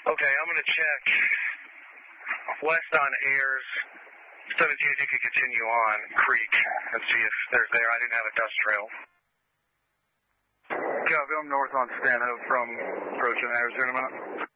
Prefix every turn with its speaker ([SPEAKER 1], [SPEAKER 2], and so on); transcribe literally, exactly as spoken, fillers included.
[SPEAKER 1] Okay, I'm going to check west on Ayers. seventeen, if you could continue on Creek and see if there's there. I didn't have a dust trail.
[SPEAKER 2] Copy, I'm north on Stanhope from approaching Ayers here in a minute.